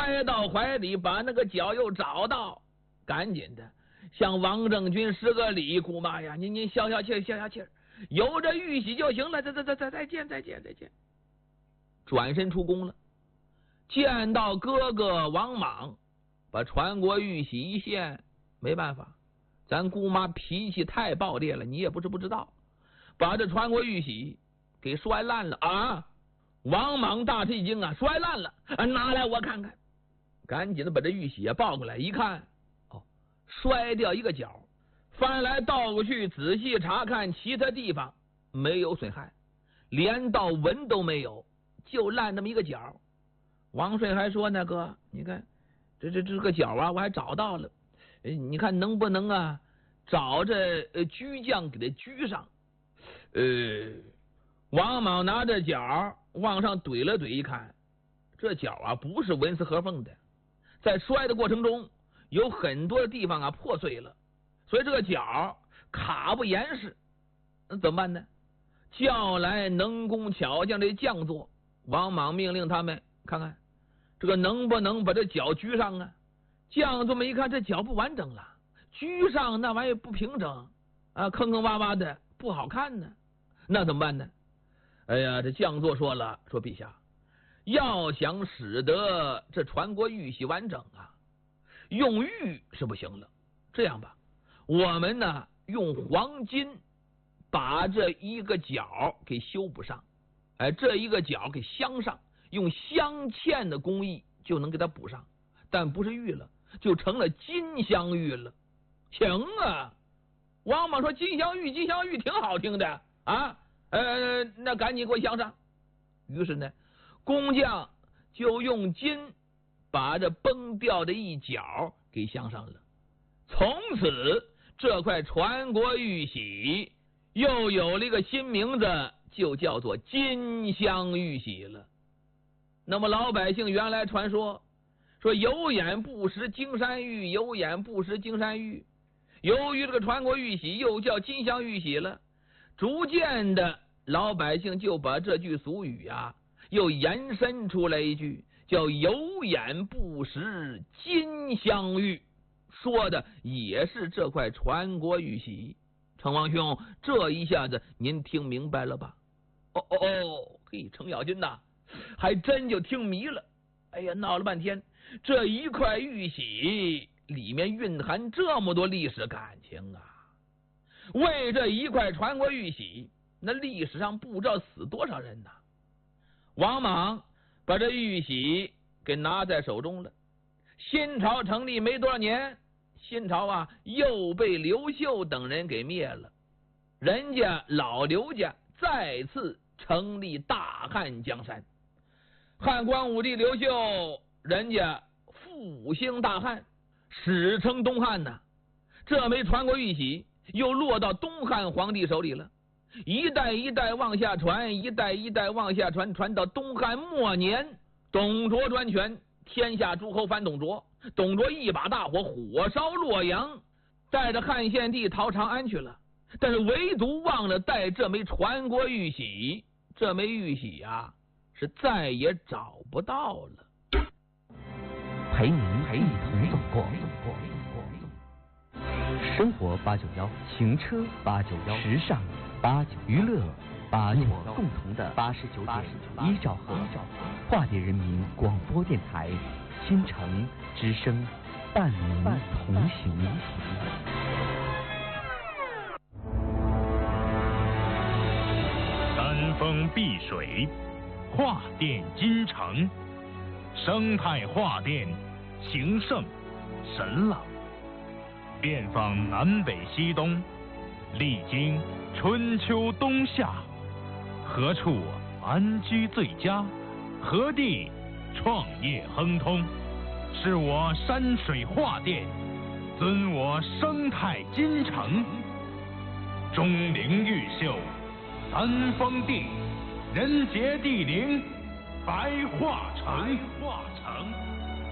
揣到怀里，把那个脚又找到，赶紧的向王政君施个礼：“姑妈呀，您消消气，消消气，有这玉玺就行了。再见。”转身出宫了，见到哥哥王莽，把传国玉玺一献，没办法，咱姑妈脾气太暴烈了，你也不是不知道，把这传国玉玺给摔烂了啊！王莽大吃一惊啊，摔烂了啊！拿来我看看，赶紧的把这玉玺抱过来一看，哦，摔掉一个角，翻来倒过去仔细查看，其他地方没有损害，连道纹都没有，就烂那么一个角。王帅还说呢，哥，你看这个角啊，我还找到了，你看能不能啊找这居将给他居上？王莽拿着角往上怼了怼，一看这角啊不是纹丝合缝的，在摔的过程中有很多地方啊破碎了，所以这个角卡不严实，那怎么办呢？叫来能工巧匠的匠作，王莽命令他们看看这个能不能把这角居上啊？匠作们一看这角不完整了，居上那玩意不平整啊，坑坑洼洼的不好看呢，那怎么办呢？哎呀，这匠作说了，说陛下要想使得这传国玉玺完整啊，用玉是不行了。这样吧，我们呢用黄金把这一个角给修补上，这一个角给镶上，用镶嵌的工艺就能给它补上，但不是玉了，就成了金镶玉了。行啊！王莽说金镶玉挺好听的啊。那赶紧给我镶上。于是呢，工匠就用金把这崩掉的一角给镶上了。从此，这块传国玉玺又有了一个新名字，就叫做金镶玉玺了。那么老百姓原来传说有眼不识金山玉，有眼不识金山玉。由于这个传国玉玺又叫金镶玉玺了，逐渐的老百姓就把这句俗语啊又延伸出来一句，叫有眼不识金镶玉，说的也是这块传国玉玺。程王兄，这一下子您听明白了吧？嘿，程咬金呐，还真就听迷了。哎呀，闹了半天，这一块玉玺里面蕴含这么多历史感情啊！为这一块传国玉玺，那历史上不知道死多少人呐！王莽把这玉玺给拿在手中了。新朝成立没多少年，新朝啊又被刘秀等人给灭了。人家老刘家再次成立大汉江山，汉光武帝刘秀人家复兴大汉，史称东汉呐。这枚传国玉玺又落到东汉皇帝手里了，一代一代往下传，一代一代往下传，传到东汉末年，董卓专权，天下诸侯反董卓，董卓一把大火火烧洛阳，带着汉献帝逃长安去了，但是唯独忘了带这枚传国玉玺。这枚玉玺啊是再也找不到了。 陪您一同走过生活891，行车891，时尚891，娱乐891，共同的89.1兆赫，化蝶人民广播电台，新城之声，伴您同行。 山峰碧水，画电金城，生态画电，情圣神朗，遍访南北西东，历经春秋冬夏，何处安居最佳？何地创业亨通？是我山水画电，尊我生态金城。钟灵毓秀，三峰地，人杰地灵，白桦城。